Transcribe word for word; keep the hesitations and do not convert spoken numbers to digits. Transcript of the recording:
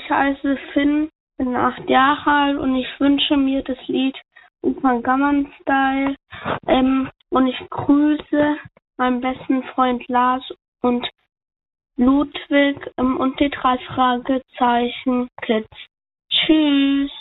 heiße Finn, bin acht Jahre alt und ich wünsche mir das Lied Opa Gamman Style. Ähm, und ich grüße meinen besten Freund Lars und Ludwig ähm, und die drei Fragezeichen Kids. Tschüss.